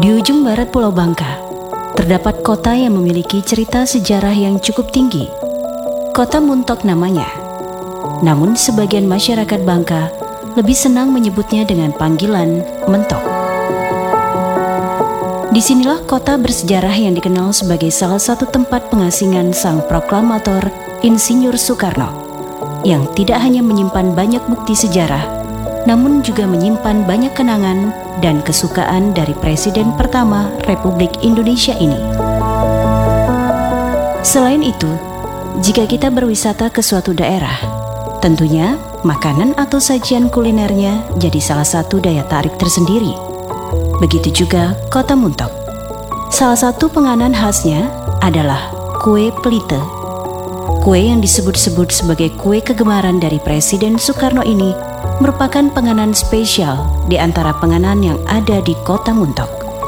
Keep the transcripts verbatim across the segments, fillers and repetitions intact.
Di ujung barat Pulau Bangka, terdapat kota yang memiliki cerita sejarah yang cukup tinggi. Kota Muntok namanya. Namun sebagian masyarakat Bangka lebih senang menyebutnya dengan panggilan Mentok. Disinilah kota bersejarah yang dikenal sebagai salah satu tempat pengasingan sang proklamator Insinyur Soekarno, yang tidak hanya menyimpan banyak bukti sejarah, namun juga menyimpan banyak kenangan dan kesukaan dari Presiden pertama Republik Indonesia ini. Selain itu, jika kita berwisata ke suatu daerah, tentunya makanan atau sajian kulinernya jadi salah satu daya tarik tersendiri. Begitu juga Kota Muntok. Salah satu penganan khasnya adalah kue pelite. Kue yang disebut-sebut sebagai kue kegemaran dari Presiden Soekarno ini merupakan penganan spesial di antara penganan yang ada di Kota Muntok.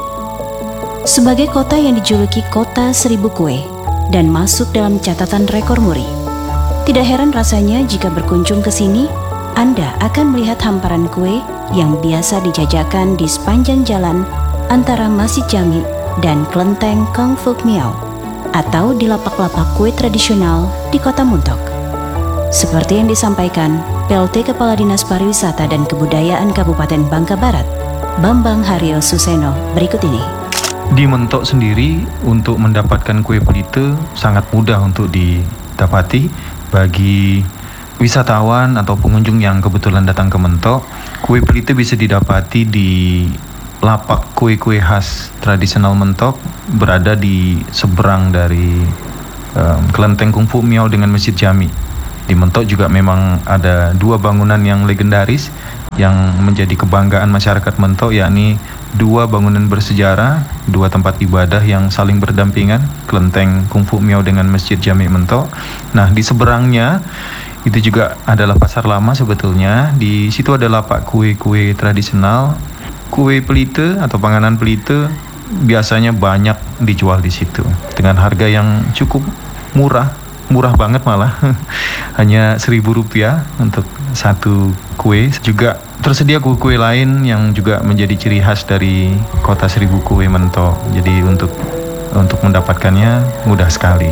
Sebagai kota yang dijuluki Kota Seribu Kue dan masuk dalam catatan rekor muri, tidak heran rasanya jika berkunjung ke sini, Anda akan melihat hamparan kue yang biasa dijajakan di sepanjang jalan antara Masjid Jami dan Kelenteng Kang Fuk Miao, atau di lapak-lapak kue tradisional di Kota Muntok. Seperti yang disampaikan P L T Kepala Dinas Pariwisata dan Kebudayaan Kabupaten Bangka Barat, Bambang Haryo Suseno, berikut ini. Di Mentok sendiri, untuk mendapatkan kue pelite sangat mudah untuk didapati bagi wisatawan atau pengunjung yang kebetulan datang ke Mentok. Kue pelite bisa didapati di lapak kue-kue khas tradisional Mentok, berada di seberang dari um, Kelenteng Kung Fu Miao dengan Masjid Jami. Di Mentok juga memang ada dua bangunan yang legendaris yang menjadi kebanggaan masyarakat Mentok, yakni dua bangunan bersejarah, dua tempat ibadah yang saling berdampingan, Kelenteng Kung Fu Miao dengan Masjid Jami Mentok. Nah, di seberangnya itu juga adalah pasar lama sebetulnya. Di situ ada lapak kue-kue tradisional. Kue pelite atau panganan pelite biasanya banyak dijual di situ dengan harga yang cukup murah, murah banget malah, hanya seribu rupiah untuk satu kue. Juga tersedia kue-kue lain yang juga menjadi ciri khas dari Kota Seribu Kue Mentok. Jadi untuk untuk mendapatkannya mudah sekali.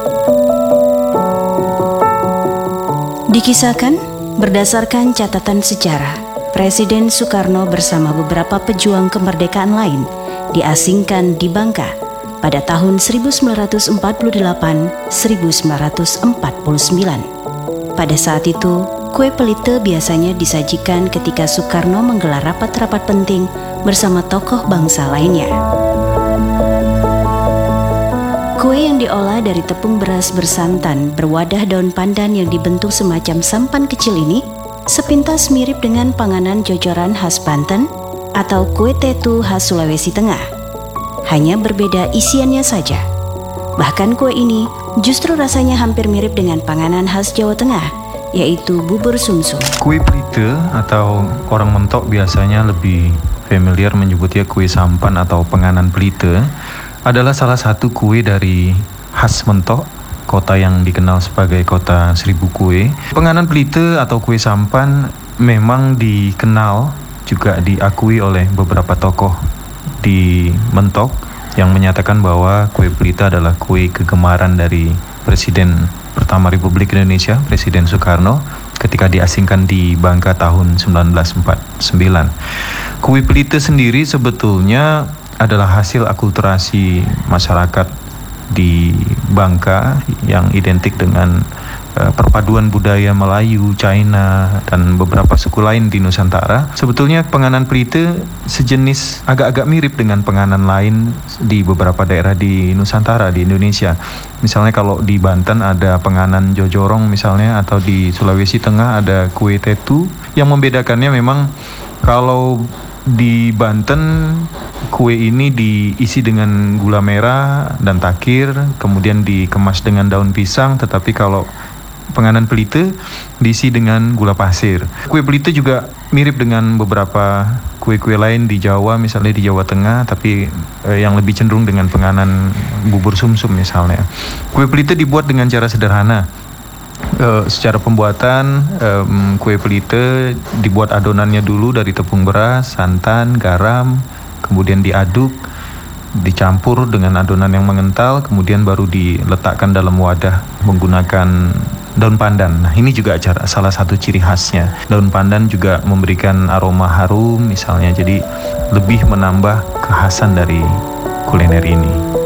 Dikisahkan berdasarkan catatan sejarah, Presiden Soekarno bersama beberapa pejuang kemerdekaan lain diasingkan di Bangka pada tahun seribu sembilan ratus empat puluh delapan sampai seribu sembilan ratus empat puluh sembilan. Pada saat itu, kue pelite biasanya disajikan ketika Soekarno menggelar rapat-rapat penting bersama tokoh bangsa lainnya. Kue yang diolah dari tepung beras bersantan berwadah daun pandan yang dibentuk semacam sampan kecil ini sepintas mirip dengan panganan jojoran khas Banten atau kue tetu khas Sulawesi Tengah. Hanya berbeda isiannya saja. Bahkan kue ini justru rasanya hampir mirip dengan panganan khas Jawa Tengah, yaitu bubur sumsum. Kue pelite atau orang Mentok biasanya lebih familiar menyebutnya kue sampan atau penganan pelite, adalah salah satu kue dari khas Mentok, kota yang dikenal sebagai Kota Seribu Kue. Penganan pelite atau kue sampan memang dikenal, juga diakui oleh beberapa tokoh di Mentok yang menyatakan bahwa kue pelite adalah kue kegemaran dari Presiden pertama Republik Indonesia, Presiden Soekarno, ketika diasingkan di Bangka tahun sembilan belas empat puluh sembilan. Kue pelite sendiri sebetulnya adalah hasil akulturasi masyarakat di Bangka yang identik dengan uh, perpaduan budaya Melayu, China, dan beberapa suku lain di Nusantara. Sebetulnya penganan pelite sejenis agak-agak mirip dengan penganan lain di beberapa daerah di Nusantara, di Indonesia. Misalnya kalau di Banten ada penganan jojorong misalnya, atau di Sulawesi Tengah ada kue tetu. Yang membedakannya memang kalau di Banten kue ini diisi dengan gula merah dan takir, kemudian dikemas dengan daun pisang, tetapi kalau penganan pelite diisi dengan gula pasir. Kue pelite juga mirip dengan beberapa kue-kue lain di Jawa, misalnya di Jawa Tengah, tapi eh, yang lebih cenderung dengan penganan bubur sumsum misalnya. Kue pelite dibuat dengan cara sederhana. Uh, secara pembuatan, um, kue pelite dibuat adonannya dulu dari tepung beras, santan, garam, kemudian diaduk, dicampur dengan adonan yang mengental, kemudian baru diletakkan dalam wadah menggunakan daun pandan. Nah, ini juga cara, salah satu ciri khasnya. Daun pandan juga memberikan aroma harum misalnya, jadi lebih menambah kekhasan dari kuliner ini.